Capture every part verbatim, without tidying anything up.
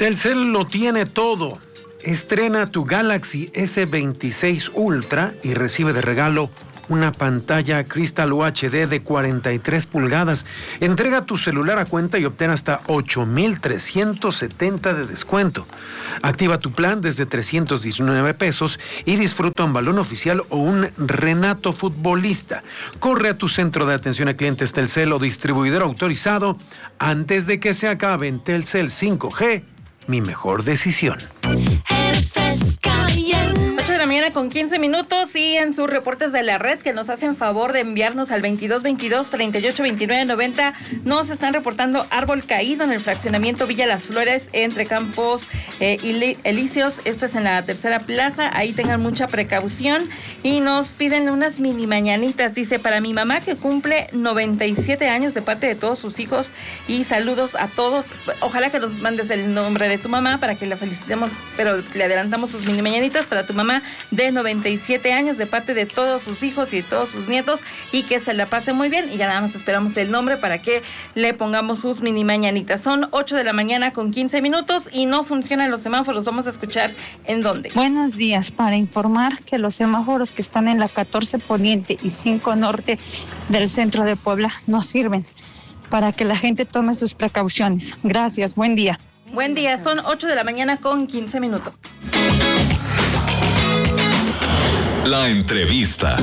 Telcel lo tiene todo. Estrena tu Galaxy ese veintiséis Ultra y recibe de regalo una pantalla Crystal U H D de cuarenta y tres pulgadas. Entrega tu celular a cuenta y obtén hasta ocho mil trescientos setenta de descuento. Activa tu plan desde trescientos diecinueve pesos y disfruta un balón oficial o un renato futbolista. Corre a tu centro de atención a clientes Telcel o distribuidor autorizado antes de que se acabe. En Telcel cinco G, mi mejor decisión. ocho de la mañana con quince minutos y en sus reportes de la red que nos hacen favor de enviarnos al veintidós veintidós treinta y ocho veintinueve noventa, nos están reportando árbol caído en el fraccionamiento Villa Las Flores entre Campos eh, Elíseos. Esto es en la tercera plaza, ahí tengan mucha precaución. Y nos piden unas mini mañanitas, dice, para mi mamá que cumple noventa y siete años, de parte de todos sus hijos, y saludos a todos. Ojalá que nos mandes el nombre de tu mamá para que la felicitemos, pero le adelantamos sus mini mañanitas para tu mamá de noventa y siete años, de parte de todos sus hijos y todos sus nietos, y que se la pase muy bien. Y ya nada más esperamos el nombre para que le pongamos sus mini mañanitas. Son ocho de la mañana con quince minutos y no funcionan los semáforos. Vamos a escuchar en dónde. Buenos días, para informar que los semáforos que están en la catorce Poniente y cinco Norte del centro de Puebla no sirven, para que la gente tome sus precauciones. Gracias, buen día. Buen día, son ocho de la mañana con quince minutos. La entrevista.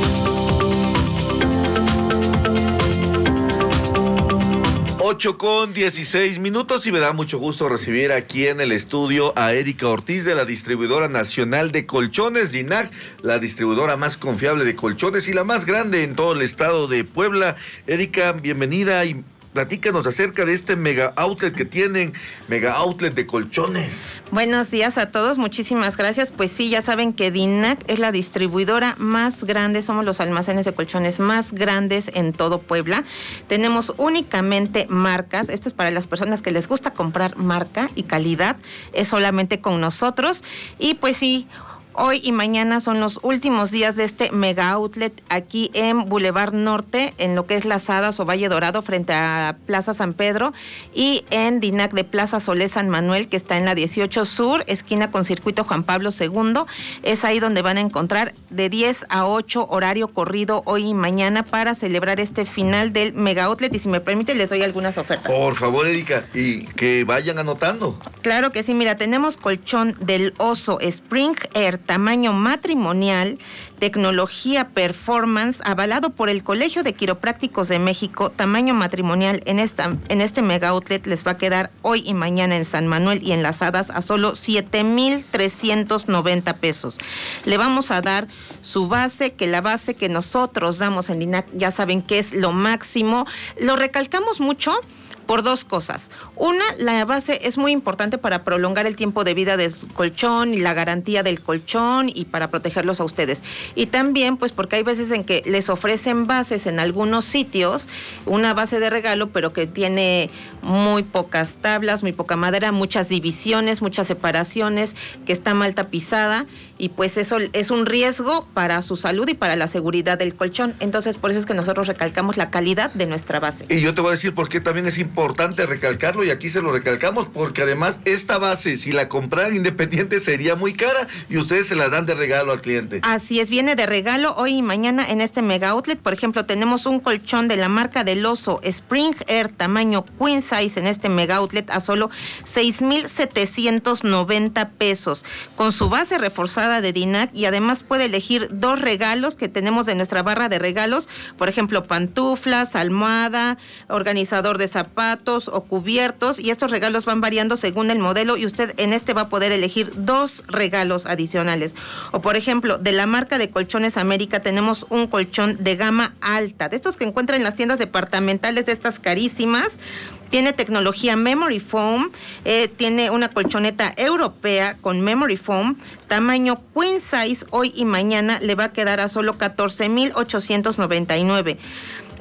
ocho con dieciséis minutos y me da mucho gusto recibir aquí en el estudio a Erika Ortiz de la Distribuidora Nacional de Colchones, DINAC, la distribuidora más confiable de colchones y la más grande en todo el estado de Puebla. Erika, bienvenida y platícanos acerca de este mega outlet que tienen, mega outlet de colchones. Buenos días a todos, muchísimas gracias. Pues sí, ya saben que DINAC es la distribuidora más grande, somos los almacenes de colchones más grandes en todo Puebla. Tenemos únicamente marcas, esto es para las personas que les gusta comprar marca y calidad, es solamente con nosotros. Y pues sí, hoy y mañana son los últimos días de este mega outlet aquí en Boulevard Norte, en lo que es Las Hadas o Valle Dorado, frente a Plaza San Pedro, y en DINAC de Plaza Solé San Manuel, que está en la dieciocho Sur, esquina con Circuito Juan Pablo segundo. Es ahí donde van a encontrar de diez a ocho horario corrido hoy y mañana para celebrar este final del mega outlet. Y si me permite, les doy algunas ofertas. Por favor, Erika, y que vayan anotando. Claro que sí, mira, tenemos colchón del Oso Spring Air, tamaño matrimonial, tecnología performance, avalado por el Colegio de Quiroprácticos de México, tamaño matrimonial. En esta, en este mega outlet les va a quedar hoy y mañana en San Manuel y en Las Hadas a solo siete mil trescientos noventa pesos. Le vamos a dar su base, que la base que nosotros damos en DINAC, ya saben que es lo máximo. Lo recalcamos mucho por dos cosas. Una, la base es muy importante para prolongar el tiempo de vida del colchón y la garantía del colchón y para protegerlos a ustedes. Y también, pues, porque hay veces en que les ofrecen bases en algunos sitios, una base de regalo, pero que tiene muy pocas tablas, muy poca madera, muchas divisiones, muchas separaciones, que está mal tapizada, y pues eso es un riesgo para su salud y para la seguridad del colchón. Entonces, por eso es que nosotros recalcamos la calidad de nuestra base. Y yo te voy a decir por qué también es importante importante recalcarlo, y aquí se lo recalcamos, porque además esta base, si la compraran independiente, sería muy cara y ustedes se la dan de regalo al cliente. Así es, viene de regalo hoy y mañana en este mega outlet. Por ejemplo, tenemos un colchón de la marca del Oso Spring Air, tamaño queen size, en este mega outlet a solo seis mil setecientos noventa pesos, con su base reforzada de DINAC, y además puede elegir dos regalos que tenemos de nuestra barra de regalos, por ejemplo, pantuflas, almohada, organizador de zapatos o cubiertos, y estos regalos van variando según el modelo, y usted en este va a poder elegir dos regalos adicionales. O por ejemplo, de la marca de Colchones América tenemos un colchón de gama alta, de estos que encuentran en las tiendas departamentales, de estas carísimas. Tiene tecnología Memory Foam, eh, tiene una colchoneta europea con Memory Foam, tamaño queen size, hoy y mañana le va a quedar a solo catorce mil ochocientos noventa y nueve.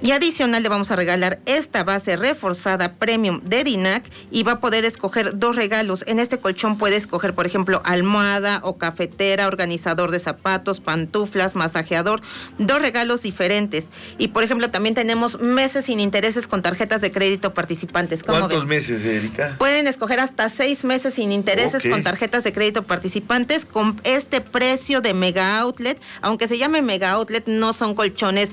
Y adicional le vamos a regalar esta base reforzada premium de Dinac y va a poder escoger dos regalos. En este colchón puede escoger, por ejemplo, almohada o cafetera, organizador de zapatos, pantuflas, masajeador, dos regalos diferentes. Y, por ejemplo, también tenemos meses sin intereses con tarjetas de crédito participantes. ¿Cuántos meses, Erika? Pueden escoger hasta seis meses sin intereses okay. con tarjetas de crédito participantes con este precio de Mega Outlet. Aunque se llame Mega Outlet, no son colchones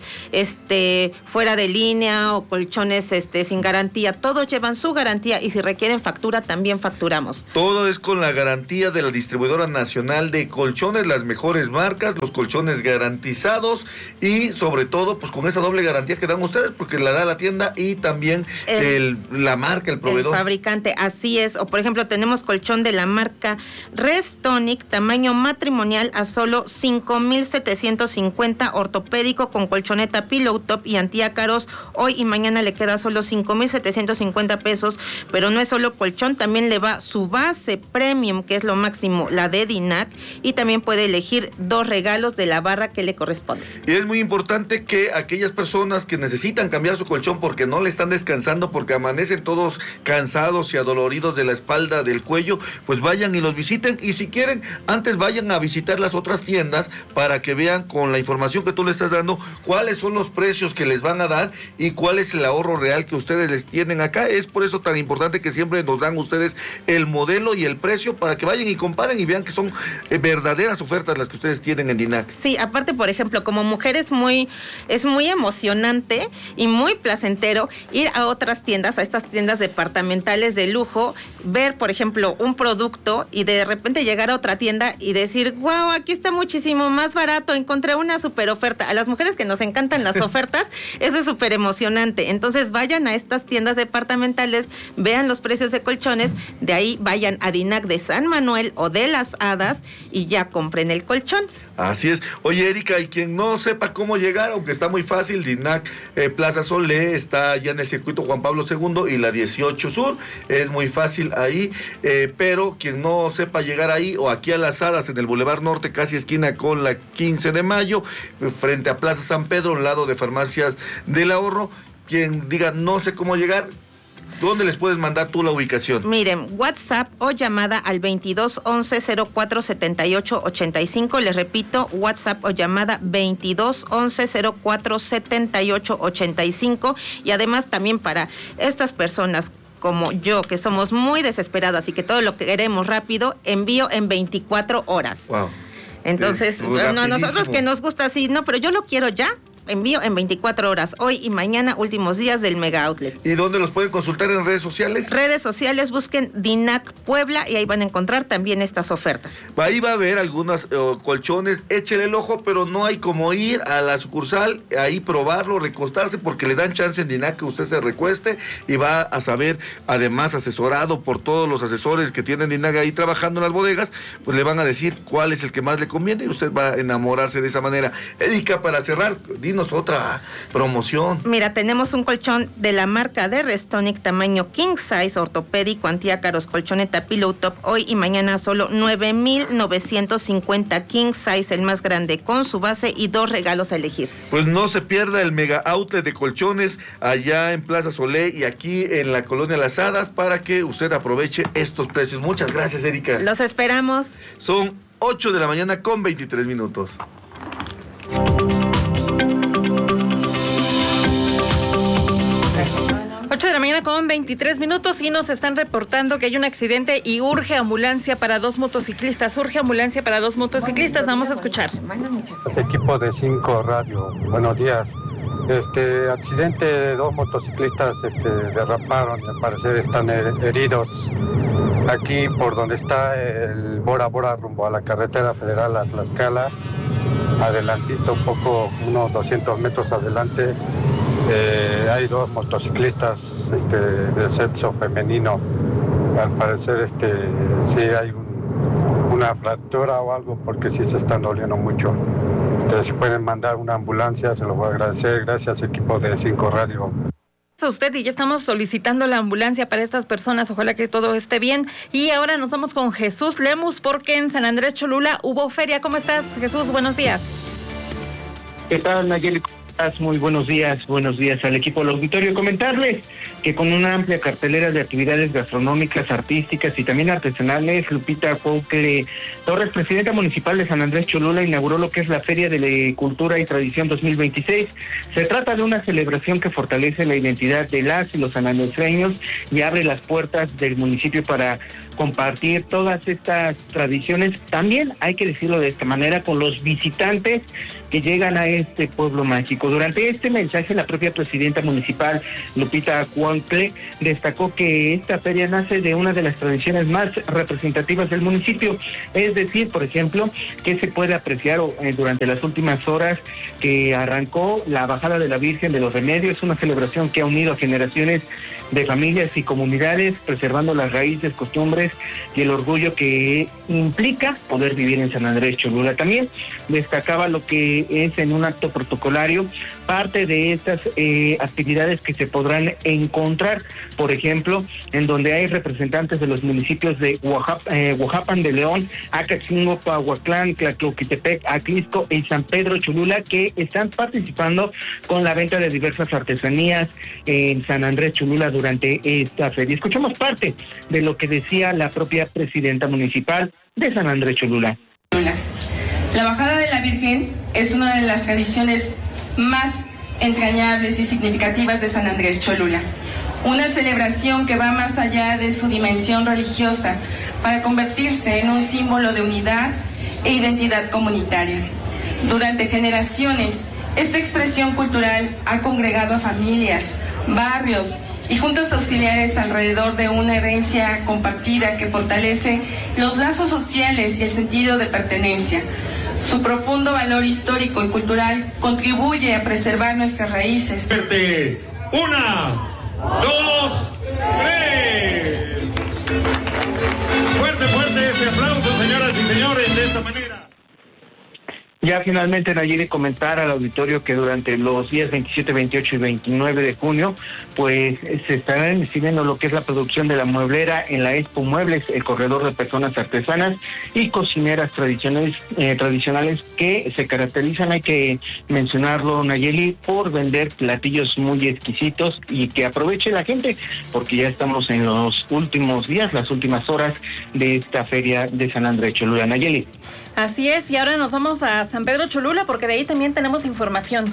este fuera de línea o colchones este sin garantía. Todos llevan su garantía y si requieren factura, también facturamos. Todo es con la garantía de la Distribuidora Nacional de Colchones, las mejores marcas, los colchones garantizados y sobre todo pues con esa doble garantía que dan ustedes porque la da la tienda y también el, el, la marca, el proveedor. El fabricante, así es. O por ejemplo tenemos colchón de la marca Restonic, tamaño matrimonial a solo cinco mil setecientos cincuenta, ortopédico con colchoneta pillow top y antiácaros. Hoy y mañana le queda solo cinco mil setecientos cincuenta pesos, pero no es solo colchón, también le va su base premium, que es lo máximo, la de Dinac, y también puede elegir dos regalos de la barra que le corresponde. Y es muy importante que aquellas personas que necesitan cambiar su colchón porque no le están descansando, porque amanecen todos cansados y adoloridos de la espalda, del cuello, pues vayan y los visiten, y si quieren, antes vayan a visitar las otras tiendas para que vean con la información que tú le estás dando, cuáles son los precios que les van a dar y cuál es el ahorro real que ustedes les tienen acá. Es por eso tan importante que siempre nos dan ustedes el modelo y el precio para que vayan y comparen y vean que son eh, verdaderas ofertas las que ustedes tienen en Dinac. Sí, aparte, por ejemplo, como mujer es muy, es muy emocionante y muy placentero ir a otras tiendas, a estas tiendas departamentales de lujo, ver, por ejemplo, un producto y de repente llegar a otra tienda y decir, wow, aquí está muchísimo más barato, encontré una super oferta. A las mujeres que nos encantan las ofertas, eso es súper emocionante. Entonces vayan a estas tiendas departamentales, vean los precios de colchones, de ahí vayan a Dinac de San Manuel o de Las Hadas y ya compren el colchón. Así es. Oye, Erika, y quien no sepa cómo llegar, aunque está muy fácil, Dinac eh, Plaza Solé está ya en el circuito Juan Pablo segundo y la dieciocho Sur, es muy fácil ahí, eh, pero quien no sepa llegar ahí, o aquí a Las Hadas, en el Boulevard Norte, casi esquina con la quince de mayo, frente a Plaza San Pedro, al lado de Farmacias del Ahorro, quien diga no sé cómo llegar, ¿dónde les puedes mandar tú la ubicación? Miren, WhatsApp o llamada al veintidós once cero cuatro setenta y ocho ochenta y cinco. Les repito, WhatsApp o llamada veintidós once cero cuatro setenta y ocho ochenta y cinco. Y además también para estas personas como yo, que somos muy desesperadas y que todo lo queremos rápido, envío en veinticuatro horas. Wow. Entonces, sí, bueno, nosotros que nos gusta así, no, pero yo lo quiero ya. Envío en veinticuatro horas, hoy y mañana, últimos días del Mega Outlet. ¿Y dónde los pueden consultar en redes sociales? Redes sociales, busquen Dinac Puebla y ahí van a encontrar también estas ofertas. Ahí va a haber algunos uh, colchones, échele el ojo, pero no hay como ir a la sucursal, ahí probarlo, recostarse, porque le dan chance en Dinac que usted se recueste y va a saber, además asesorado por todos los asesores que tienen Dinac ahí trabajando en las bodegas, pues le van a decir cuál es el que más le conviene y usted va a enamorarse de esa manera. Erika, para cerrar, dinos otra promoción. Mira, tenemos un colchón de la marca de Restonic, tamaño king size, ortopédico, antiácaros, colchoneta pillow top, hoy y mañana solo nueve mil novecientos cincuenta, king size, el más grande, con su base y dos regalos a elegir. Pues no se pierda el Mega Outlet de colchones allá en Plaza Solé y aquí en la Colonia Las Hadas para que usted aproveche estos precios. Muchas gracias, Erika. Los esperamos. Son ocho de la mañana con veintitrés minutos. ocho de la mañana con veintitrés minutos y nos están reportando que hay un accidente y urge ambulancia para dos motociclistas. Urge ambulancia para dos motociclistas. Vamos a escuchar. Equipo de cinco Radio, buenos días. Este accidente de dos motociclistas este, derraparon, al parecer están heridos aquí por donde está el Bora Bora rumbo a la carretera federal a Tlaxcala. Adelantito, un poco, unos doscientos metros adelante. Eh, hay dos motociclistas este, de sexo femenino. Al parecer este, sí hay un, una fractura o algo porque sí se están doliendo mucho. Entonces, si pueden mandar una ambulancia, se los voy a agradecer. Gracias, equipo de cinco Radio. A usted y ya estamos solicitando la ambulancia para estas personas, ojalá que todo esté bien. Y ahora nos vamos con Jesús Lemus porque en San Andrés Cholula hubo feria. ¿Cómo estás, Jesús? Buenos días. ¿Qué tal, Nayeli? Muy buenos días, buenos días al equipo del auditorio. Comentarles que con una amplia cartelera de actividades gastronómicas, artísticas y también artesanales, Lupita Cuautle Torres, presidenta municipal de San Andrés Cholula, inauguró lo que es la Feria de Cultura y Tradición dos mil veintiséis. Se trata de una celebración que fortalece la identidad de las y los sanandreseños y abre las puertas del municipio para compartir todas estas tradiciones. También hay que decirlo de esta manera, con los visitantes que llegan a este pueblo mágico. Durante este mensaje, la propia presidenta municipal, Lupita Cuautle, destacó que esta feria nace de una de las tradiciones más representativas del municipio, es decir, por ejemplo, que se puede apreciar eh, durante las últimas horas que arrancó la bajada de la Virgen de los Remedios, una celebración que ha unido a generaciones de familias y comunidades, preservando las raíces, costumbres y el orgullo que implica poder vivir en San Andrés Cholula. También destacaba lo que es en un acto protocolario, parte de estas eh, actividades que se podrán encontrar, por ejemplo, en donde hay representantes de los municipios de Oaxaca, eh, Oaxapan de León, Acatzingo, Pahuatlán, Tlaxloquitepec, Aclisco y San Pedro Cholula, que están participando con la venta de diversas artesanías en San Andrés Cholula durante esta feria. Escuchamos parte de lo que decía la propia presidenta municipal de San Andrés Cholula. La bajada de la Virgen es una de las tradiciones más entrañables y significativas de San Andrés Cholula. Una celebración que va más allá de su dimensión religiosa para convertirse en un símbolo de unidad e identidad comunitaria. Durante generaciones, esta expresión cultural ha congregado a familias, barrios y juntas auxiliares alrededor de una herencia compartida que fortalece los lazos sociales y el sentido de pertenencia. Su profundo valor histórico y cultural contribuye a preservar nuestras raíces. Fuerte. Una, dos, tres. Fuerte, fuerte ese aplauso, señoras y señores, de esta manera. Ya finalmente, Nayeli, comentar al auditorio que durante los días veintisiete, veintiocho y veintinueve de junio, pues se estarán exhibiendo lo que es la producción de la mueblera en la Expo Muebles, el corredor de personas artesanas y cocineras tradicionales, eh, tradicionales que se caracterizan, hay que mencionarlo, Nayeli, por vender platillos muy exquisitos y que aproveche la gente, porque ya estamos en los últimos días, las últimas horas de esta feria de San Andrés Cholula. Nayeli. Así es, y ahora nos vamos a San Pedro Cholula porque de ahí también tenemos información.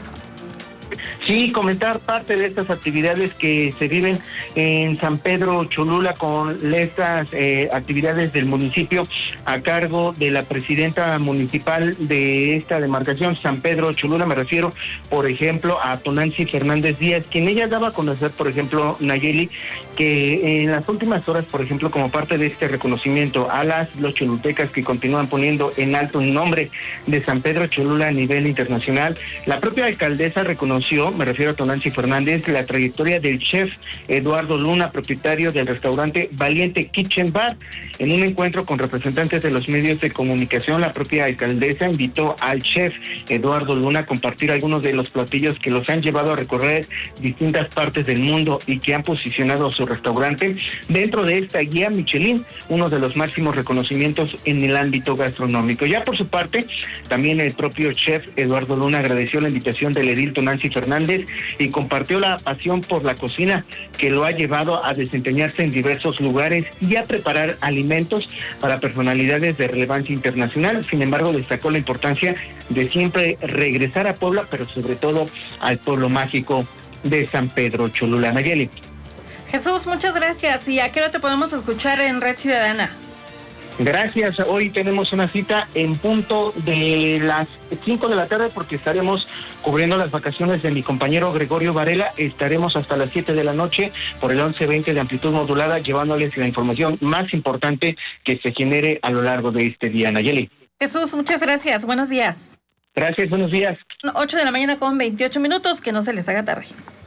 Sí, comentar parte de estas actividades que se viven en San Pedro Cholula con estas eh, actividades del municipio a cargo de la presidenta municipal de esta demarcación, San Pedro Cholula. Me refiero, por ejemplo, a Tonancy Fernández Díaz, quien ella daba a conocer, por ejemplo, Nayeli, que en las últimas horas, por ejemplo, como parte de este reconocimiento a las los cholultecas que continúan poniendo en alto el nombre de San Pedro Cholula a nivel internacional, la propia alcaldesa reconoció, me refiero a Tonancy Fernández, la trayectoria del chef Eduardo Luna, propietario del restaurante Valiente Kitchen Bar. En un encuentro con representantes de los medios de comunicación, la propia alcaldesa invitó al chef Eduardo Luna a compartir algunos de los platillos que los han llevado a recorrer distintas partes del mundo y que han posicionado a su restaurante dentro de esta guía Michelin, uno de los máximos reconocimientos en el ámbito gastronómico. Ya por su parte, también el propio chef Eduardo Luna agradeció la invitación del edil Tonancy Fernández y compartió la pasión por la cocina que lo ha llevado a desempeñarse en diversos lugares y a preparar alimentos para personalidades de relevancia internacional. Sin embargo, destacó la importancia de siempre regresar a Puebla, pero sobre todo al pueblo mágico de San Pedro Cholula. Nayeli. Jesús, muchas gracias. ¿Y a qué hora te podemos escuchar en Red Ciudadana? Gracias. Hoy tenemos una cita en punto de las cinco de la tarde porque estaremos cubriendo las vacaciones de mi compañero Gregorio Varela. Estaremos hasta las siete de la noche por el once veinte de amplitud modulada llevándoles la información más importante que se genere a lo largo de este día. Nayeli. Jesús, muchas gracias. Buenos días. Gracias, buenos días. ocho de la mañana con veintiocho minutos, que no se les haga tarde.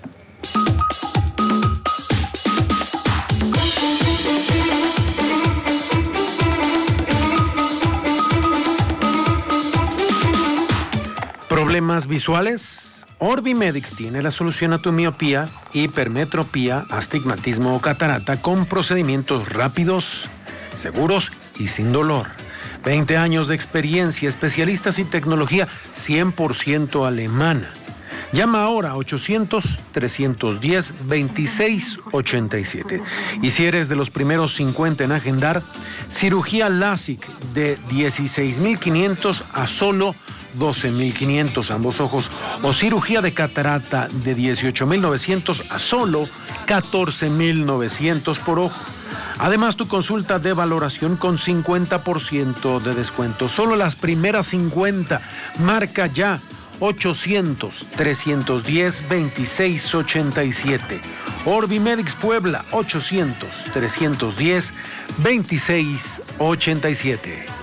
¿Problemas visuales? Orbimedics tiene la solución a tu miopía, hipermetropía, astigmatismo o catarata con procedimientos rápidos, seguros y sin dolor. veinte años de experiencia, especialistas y tecnología cien por ciento alemana. Llama ahora ochocientos, trescientos diez, veintiséis ochenta y siete. Y si eres de los primeros cincuenta en agendar, cirugía LASIK de dieciséis mil quinientos a solo doce mil quinientos ambos ojos, o cirugía de catarata de dieciocho mil novecientos a solo catorce mil novecientos por ojo. Además, tu consulta de valoración con cincuenta por ciento de descuento. Solo las primeras cincuenta. Marca ya ochocientos, trescientos diez, veintiséis ochenta y siete. Orbimedics Puebla, ochocientos, trescientos diez, veintiséis ochenta y siete.